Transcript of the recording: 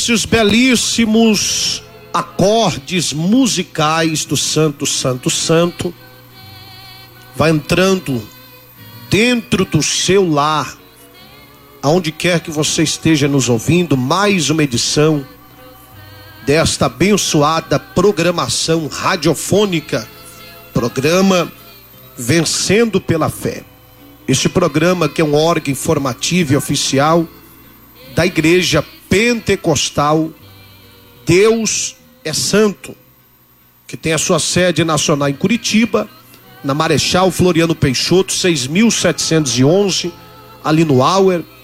esses belíssimos acordes musicais do Santo, Santo, Santo, vai entrando dentro do seu lar, aonde quer que você esteja nos ouvindo, mais uma edição desta abençoada programação radiofônica, programa Vencendo pela Fé. Este programa que é um órgão informativo e oficial da Igreja Pentecostal Deus é Santo, que tem a sua sede nacional em Curitiba, na Marechal Floriano Peixoto, 6.711, ali no Auer,